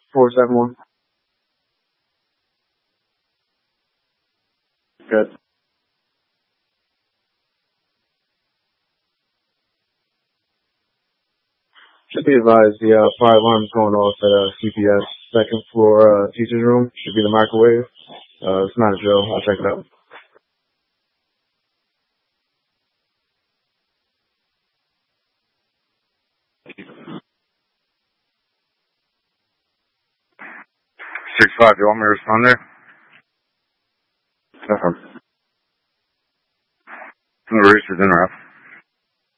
471. Good. Should be advised, the fire alarm's going off at CPS, second floor teacher's room. Should be the microwave. It's not a drill. I'll check it out. Six five. Do you want me to respond there? No. Reach for dinner.